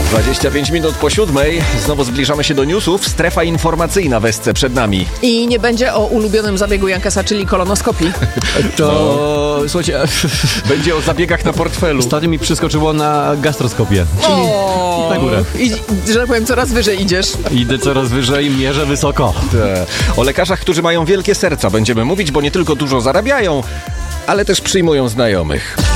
25 minut po 7. Znowu zbliżamy się do newsów. Strefa informacyjna w SC przed nami. I nie będzie o ulubionym zabiegu Jankesa, czyli kolonoskopii. To, słuchajcie, Będzie o zabiegach na portfelu. ostatnio mi przyskoczyło na gastroskopię. O, na górę. I, że tak powiem, coraz wyżej idziesz. Idę coraz wyżej, mierzę wysoko. O lekarzach, którzy mają wielkie serca będziemy mówić, bo nie tylko dużo zarabiają, ale też przyjmują znajomych.